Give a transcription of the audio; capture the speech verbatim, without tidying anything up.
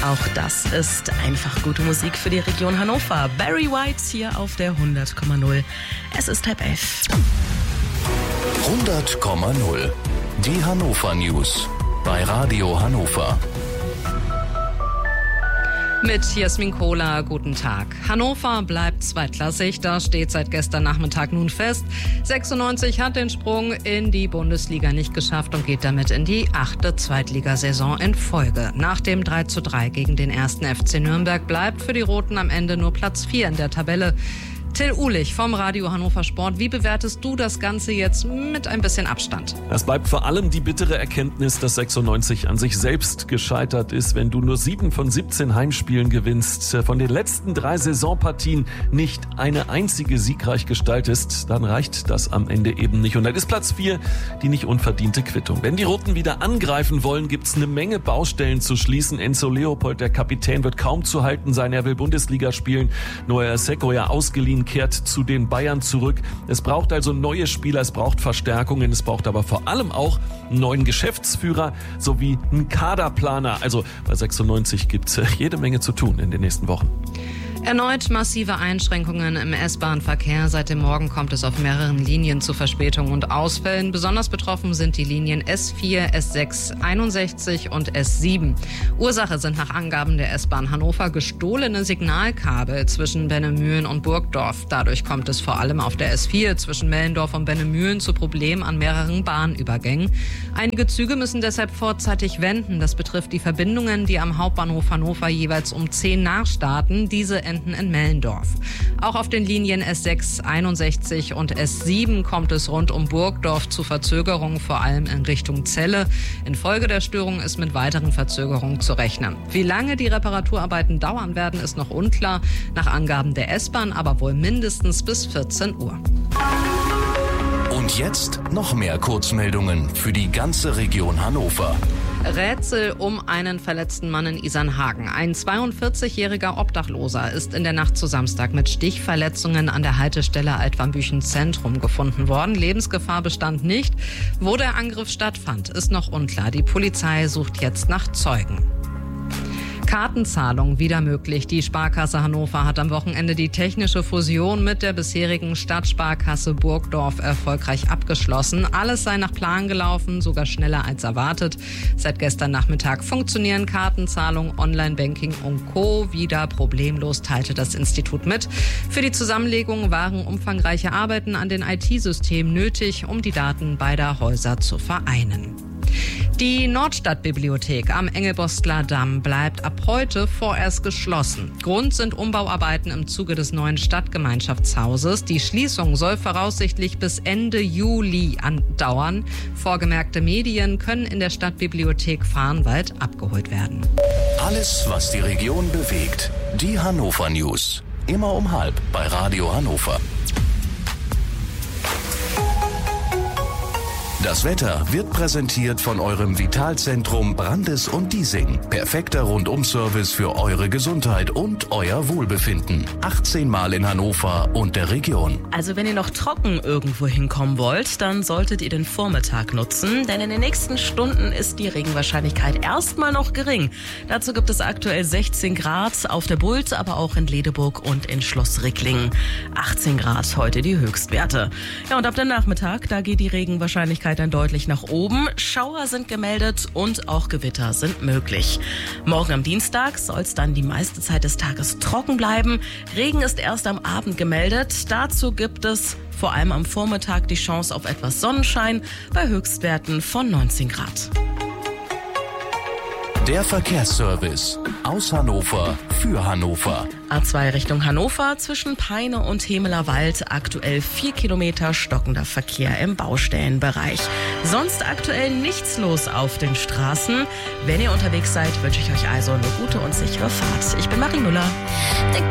Auch das ist einfach gute Musik für die Region Hannover. Barry White hier auf der hundert Komma null. Es ist halb elf. hundert Komma null. Die Hannover News bei Radio Hannover. Mit Jasmin Kohler, guten Tag. Hannover bleibt zweitklassig, das steht seit gestern Nachmittag nun fest. sechsundneunzig hat den Sprung in die Bundesliga nicht geschafft und geht damit in die achte Zweitligasaison in Folge. Nach dem drei zu drei gegen den ersten F C Nürnberg bleibt für die Roten am Ende nur Platz vier in der Tabelle. Till Uhlich vom Radio Hannover Sport. Wie bewertest du das Ganze jetzt mit ein bisschen Abstand? Es bleibt vor allem die bittere Erkenntnis, dass sechsundneunzig an sich selbst gescheitert ist. Wenn du nur sieben von siebzehn Heimspielen gewinnst, von den letzten drei Saisonpartien nicht eine einzige siegreich gestaltest, dann reicht das am Ende eben nicht. Und dann ist Platz vier die nicht unverdiente Quittung. Wenn die Roten wieder angreifen wollen, gibt's eine Menge Baustellen zu schließen. Enzo Leopold, der Kapitän, wird kaum zu halten sein. Er will Bundesliga spielen. Noah Secco, ja ausgeliehen, kehrt zu den Bayern zurück. Es braucht also neue Spieler, es braucht Verstärkungen, es braucht aber vor allem auch einen neuen Geschäftsführer sowie einen Kaderplaner. Also bei sechsundneunzig gibt es jede Menge zu tun in den nächsten Wochen. Erneut massive Einschränkungen im S-Bahn-Verkehr. Seit dem Morgen kommt es auf mehreren Linien zu Verspätungen und Ausfällen. Besonders betroffen sind die Linien S vier, S sechs, einundsechzig und S sieben. Ursache sind nach Angaben der S-Bahn Hannover gestohlene Signalkabel zwischen Bennemühlen und Burgdorf. Dadurch kommt es vor allem auf der S vier zwischen Mellendorf und Bennemühlen zu Problemen an mehreren Bahnübergängen. Einige Züge müssen deshalb vorzeitig wenden. Das betrifft die Verbindungen, die am Hauptbahnhof Hannover jeweils um zehn nachstarten. Diese enden in Mellendorf. Auch auf den Linien S sechs, einundsechzig und S sieben kommt es rund um Burgdorf zu Verzögerungen, vor allem in Richtung Celle. Infolge der Störung ist mit weiteren Verzögerungen zu rechnen. Wie lange die Reparaturarbeiten dauern werden, ist noch unklar. Nach Angaben der S-Bahn aber wohl mindestens bis vierzehn Uhr. Und jetzt noch mehr Kurzmeldungen für die ganze Region Hannover. Rätsel um einen verletzten Mann in Isernhagen. Ein zweiundvierzigjähriger Obdachloser ist in der Nacht zu Samstag mit Stichverletzungen an der Haltestelle Altwarmbüchen Zentrum gefunden worden. Lebensgefahr bestand nicht. Wo der Angriff stattfand, ist noch unklar. Die Polizei sucht jetzt nach Zeugen. Kartenzahlung wieder möglich. Die Sparkasse Hannover hat am Wochenende die technische Fusion mit der bisherigen Stadtsparkasse Burgdorf erfolgreich abgeschlossen. Alles sei nach Plan gelaufen, sogar schneller als erwartet. Seit gestern Nachmittag funktionieren Kartenzahlung, Online-Banking und Co. wieder problemlos, teilte das Institut mit. Für die Zusammenlegung waren umfangreiche Arbeiten an den I T-Systemen nötig, um die Daten beider Häuser zu vereinen. Die Nordstadtbibliothek am Engelbostler Damm bleibt ab heute vorerst geschlossen. Grund sind Umbauarbeiten im Zuge des neuen Stadtgemeinschaftshauses. Die Schließung soll voraussichtlich bis Ende Juli andauern. Vorgemerkte Medien können in der Stadtbibliothek Farnwald abgeholt werden. Alles, was die Region bewegt. Die Hannover News. Immer um halb bei Radio Hannover. Das Wetter wird präsentiert von eurem Vitalzentrum Brandes und Diesing. Perfekter Rundum-Service für eure Gesundheit und euer Wohlbefinden. achtzehn Mal in Hannover und der Region. Also wenn ihr noch trocken irgendwo hinkommen wollt, dann solltet ihr den Vormittag nutzen, denn in den nächsten Stunden ist die Regenwahrscheinlichkeit erstmal noch gering. Dazu gibt es aktuell sechzehn Grad auf der Bult, aber auch in Ledeburg und in Schloss Ricklingen. achtzehn Grad heute die Höchstwerte. Ja, und ab dem Nachmittag, da geht die Regenwahrscheinlichkeit dann deutlich nach oben. Schauer sind gemeldet und auch Gewitter sind möglich. Morgen am Dienstag soll es dann die meiste Zeit des Tages trocken bleiben. Regen ist erst am Abend gemeldet. Dazu gibt es vor allem am Vormittag die Chance auf etwas Sonnenschein bei Höchstwerten von neunzehn Grad. Der Verkehrsservice aus Hannover für Hannover. A zwei Richtung Hannover zwischen Peine und Hemeler Wald. Aktuell vier Kilometer stockender Verkehr im Baustellenbereich. Sonst aktuell nichts los auf den Straßen. Wenn ihr unterwegs seid, wünsche ich euch also eine gute und sichere Fahrt. Ich bin Marie Müller.